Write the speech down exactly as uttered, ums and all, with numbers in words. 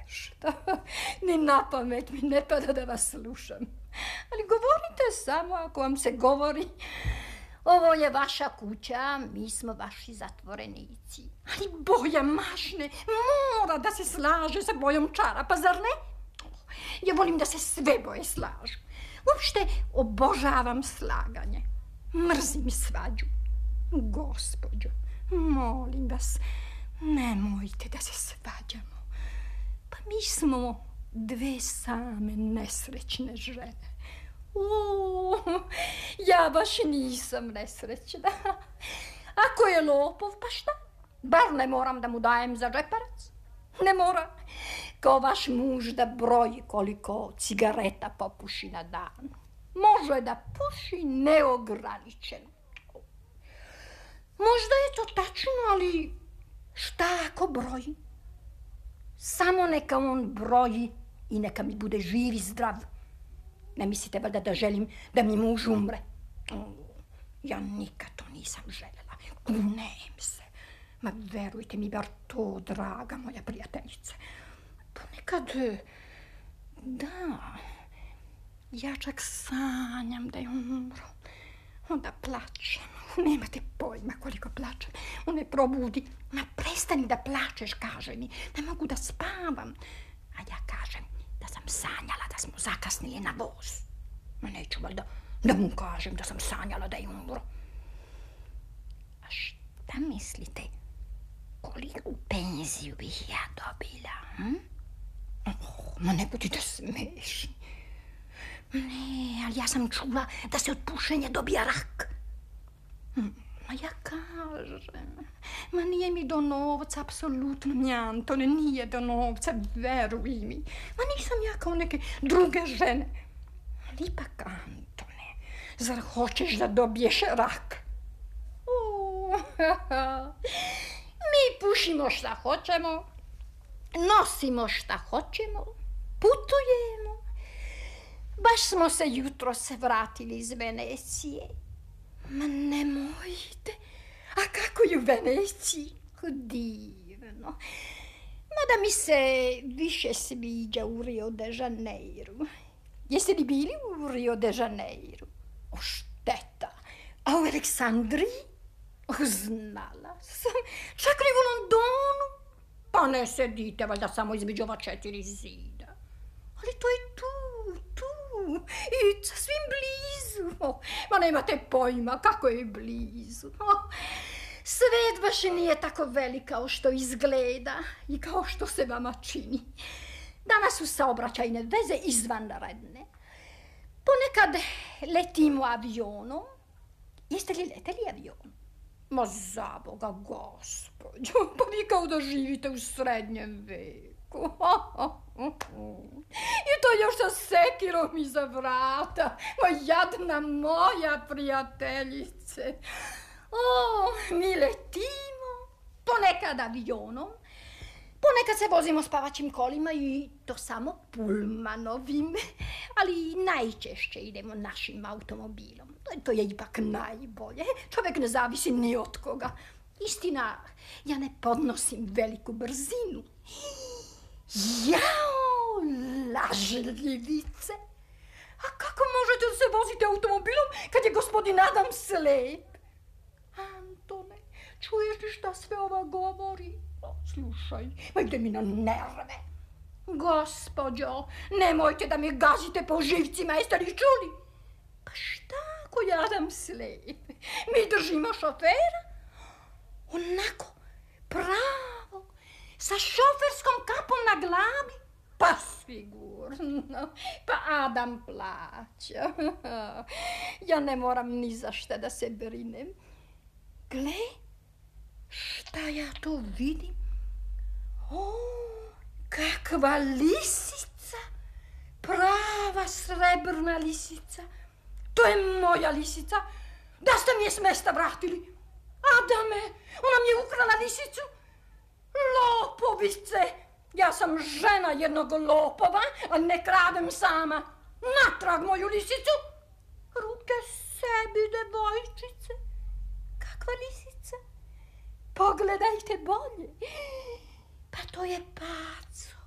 Šta? Ni na pamet mi ne pada da vas slušam. Ali govorite samo ako vam se govori. Ovo je vaša kuća, mi smo vaši zatvorenici. Ali boja mašne mora da se slaže sa bojom čarapa, zar ne? Ja volim da se sve boje slažu. Uopšte obožavam slaganje. Mrzim svađu. Gospođo, molim vas, nemojte da se svađamo. Pa mi smo dve same nesrećne žene. Uuu, ja baš nisam nesrećna. Ako je lopov, pa šta? Bar ne moram da mu dajem za džeparac. Ne mora. Kao vaš muž da broji koliko cigareta popuši na dan. Može da puši neograničeno. Možda je to tačno, ali šta ako broji? Samo neka on broji i neka mi bude živ i zdrav. Ne mislite valjda da želim da mi muž umre? Ja nikad to nisam željela. Kunem se. Ma verujte mi, bar to, draga moja prijateljice. Ponekad, da, ja čak sanjam da je umro. Onda plačem. Nemate pojma koliko plačem. On me probudi. Ma prestani da plačeš, kaže mi. Ne mogu da spavam. A ja kažem da sam sanjala da smo zakasnili na voz. Ma neću valjda da mu kažem da sam sanjala da je umro. A šta mislite? Koliku penziju bih ja dobila? Hm? Oh, ma ne budite smešni. Ne, ali ja sam čula da se od pušenja dobija rak. Ma ja kažem, ma nije mi do novca, apsolutno mi, Antone, nije do novca, veruj mi. Ma nisam ja kao neke druge žene. Ali ipak, Antone, zar hoćeš da dobiješ rak? Uh, mi pušimo šta hoćemo, nosimo šta hoćemo, putujemo. Baš smo se jutro se vratili iz Venecije. Ma nemojte. A kako je u Veneciji? Divno. Mada mi se više sviđa u Rio de Janeiro. Jeste li bili u Rio de Janeiro? O, šteta. A u Aleksandriji? O, znala sam. Čak li u Londonu? Pa ne sedite valjda samo između ova četiri zida. Ali to je tu, tu, i sasvim blizu. Oh, ma nemate pojma kako je blizu. Oh, svet baš nije tako velik kao što izgleda i kao što se vama čini. Danas su saobraćajne veze izvanredne. Ponekad letimo avionom. Jeste li leteli avionom? Ma za Boga, gospođo, pa vi kao da živite u srednjem veku. I to još sa sekirom iza vrata. Ma jadna moja prijateljice. O, mi letimo, ponekad avionom, ponekad se vozimo spavaćim kolima i to samo pulmanovim, ali najčešće idemo našim automobilom. To je ipak najbolje. Čovjek ne zavisi ni od koga. Istina, ja ne podnosim veliku brzinu. Jao, lažljivice! A kako možete da se vozite automobilom kad je gospodin Adam slep? Antone, čuješ li šta sve ova govori? O, slušaj, ma ide mi na nerve. Gospođo, nemojte da mi gazite po živcima, jeste li čuli? Pa šta ako je Adam slep? Mi držimo šofera onako pravo, sa šoferskom kapom na glavi. Pa sigurno, pa Adam plaća. Ja ne moram ni za šta da se brinem. Gle, šta ja to vidim? O, kakva lisica, prava srebrna lisica. To je moja lisica. Da ste mi je s mesta vratili. Adame, ona mi je ukrala lisicu. Lopovice. Ja sam žena jednog lopova, a ne kradem sama. Natrag moju lisicu. Ruke sebi, devojčice. Kakva lisica? Pogledajte bolje. Pa to je Paco.